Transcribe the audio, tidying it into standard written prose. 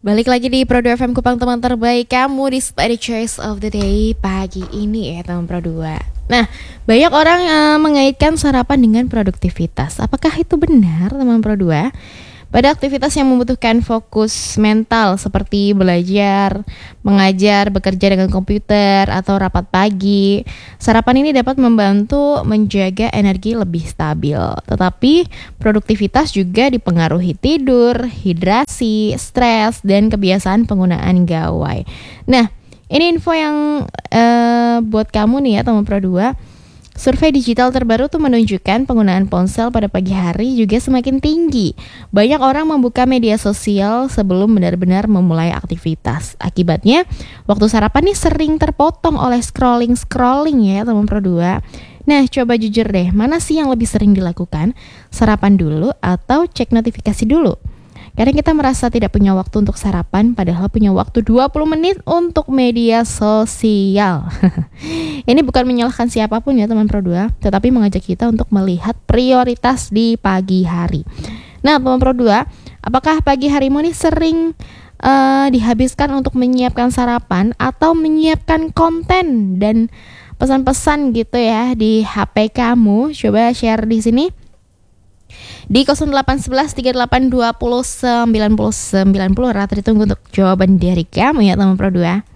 Balik lagi di Pro 2 FM Kupang, teman terbaik kamu di Spider Choice of the Day pagi ini ya teman Pro 2. Nah, banyak orang mengaitkan sarapan dengan produktivitas. Apakah itu benar teman Pro 2? Pada aktivitas yang membutuhkan fokus mental seperti belajar, mengajar, bekerja dengan komputer, atau rapat pagi, sarapan ini dapat membantu menjaga energi lebih stabil. Tetapi produktivitas juga dipengaruhi tidur, hidrasi, stres, dan kebiasaan penggunaan gawai. Nah, ini info yang buat kamu nih ya teman Pro 2. Survei digital terbaru tuh menunjukkan penggunaan ponsel pada pagi hari juga semakin tinggi. Banyak orang membuka media sosial sebelum benar-benar memulai aktivitas. Akibatnya, waktu sarapan nih sering terpotong oleh scrolling ya teman Pro 2. Nah, coba jujur deh, mana sih yang lebih sering dilakukan? Sarapan dulu atau cek notifikasi dulu? Kadang kita merasa tidak punya waktu untuk sarapan, padahal punya waktu 20 menit untuk media sosial. Ini bukan menyalahkan siapapun ya teman Pro 2, tetapi mengajak kita untuk melihat prioritas di pagi hari. Nah teman Pro 2, apakah pagi harimu nih sering dihabiskan untuk menyiapkan sarapan atau menyiapkan konten dan pesan-pesan gitu ya di HP kamu? Coba share di sini di 0811 38 20 90 90. Rata ditunggu untuk jawaban dari kamu ya teman Pro 2.